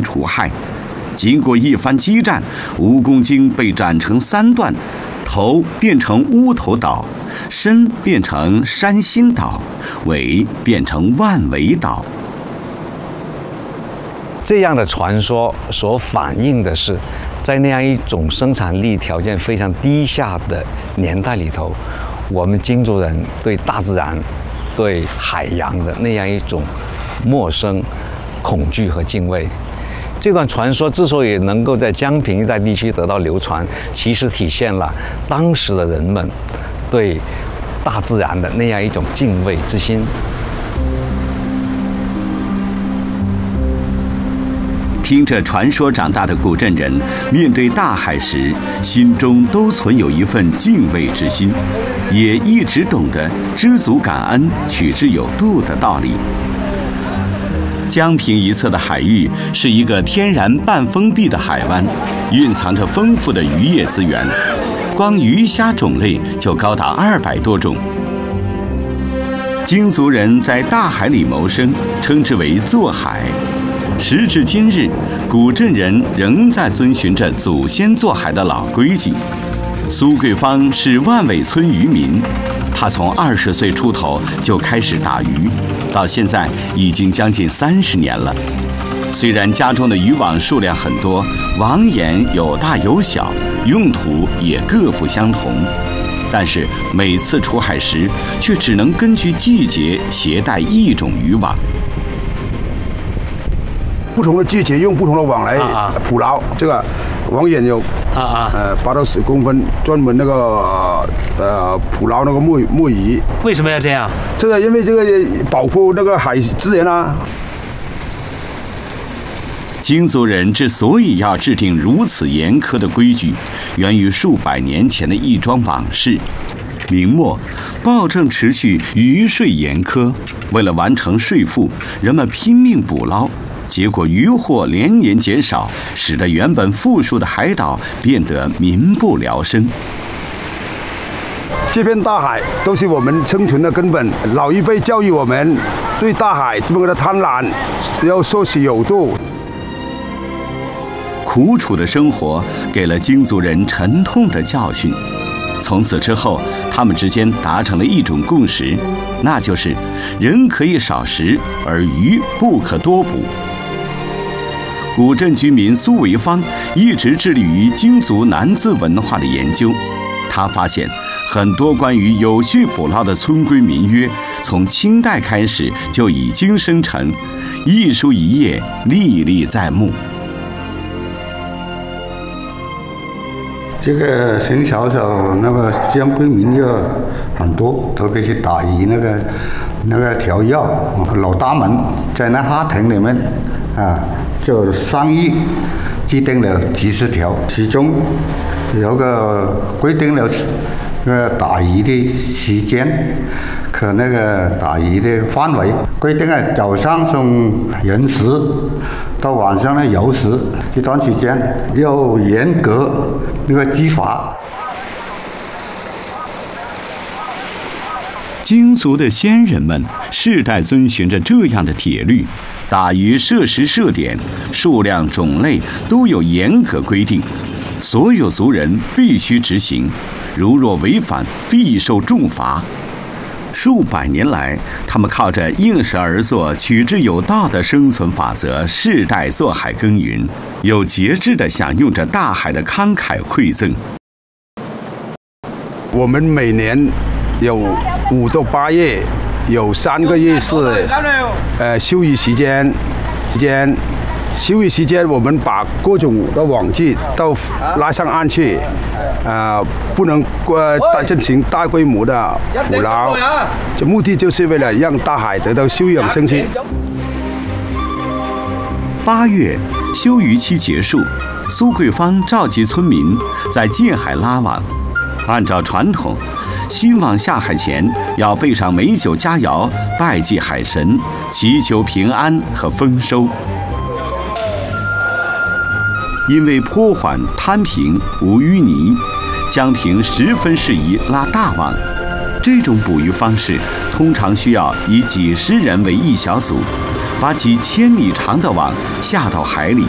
除害。经过一番激战，蜈蚣精被斩成3段，头变成乌头岛，身变成山心岛，尾变成万尾岛。 这样的传说所反映的是，在那样一种生产力条件非常低下的年代里头，我们京族人对大自然、对海洋的那样一种陌生、恐惧和敬畏。这段传说之所以能够在江平一带地区得到流传，其实体现了当时的人们对大自然的那样一种敬畏之心。 听着传说长大的古镇人，面对大海时，心中都存有一份敬畏之心，也一直懂得知足感恩、取之有度的道理。江平一侧的海域是一个天然半封闭的海湾，蕴藏着丰富的渔业资源，光鱼虾种类就高达200多种。京族人在大海里谋生，称之为做海。时至今日，古镇人仍在遵循着祖先做海的老规矩。苏桂芳是万尾村渔民，他从20岁出头就开始打鱼，到现在已经将近30年了。虽然家中的渔网数量很多，网眼有大有小，用途也各不相同，但是每次出海时却只能根据季节携带一种渔网。 不同的季节用不同的网来捕捞，这个网眼有8到10公分，专门那个捕捞那个墨鱼。 为什么要这样？ 这个因为这个保护那个海资源啊。 京族人之所以要制定如此严苛的规矩，源于数百年前的一桩往事。明末，暴政持续，渔税严苛，为了完成税赋，人们拼命捕捞。结果渔获连年减少，使得原本富庶的海岛变得民不聊生。 这片大海都是我们生存的根本，老一辈教育我们对大海这么的贪婪要说是有度。 苦楚的生活给了京族人沉痛的教训，从此之后，他们之间达成了一种共识，那就是人可以少食，而鱼不可多捕。古镇居民苏维芳一直致力于京族南字文化的研究。他发现，很多关于有序捕捞的村规民约，从清代开始就已经生成，一书一页，历历在目。 这个从小那个江规民约很多，特别是打鱼那个条约，老大们在那哈亭里面就商议制定了几十条，其中有个规定了打鱼的时间和那个打鱼的范围，规定早上从寅时到晚上的酉时这段时间要严格那个执法。 京族的先人们世代遵循着这样的铁律，打鱼设时设点，数量种类都有严格规定，所有族人必须执行，如若违反必受重罚。数百年来，他们靠着应时而作、取之有道的生存法则，世代做海耕耘，有节制地享用着大海的慷慨馈赠。 我们每年有5到8月，有3个月是休渔时间。休渔时间，我们把各种的网具都拉上岸去，不能进行大规模的捕捞，这目的就是为了让大海得到休养生息。 8月，休渔期结束，苏桂芳召集村民在近海拉网。按照传统，新网下海前要备上美酒佳肴，拜祭海神，祈求平安和丰收。因为坡缓滩平无淤泥，江平十分适宜拉大网。这种捕鱼方式通常需要以几十人为一小组，把几千米长的网下到海里，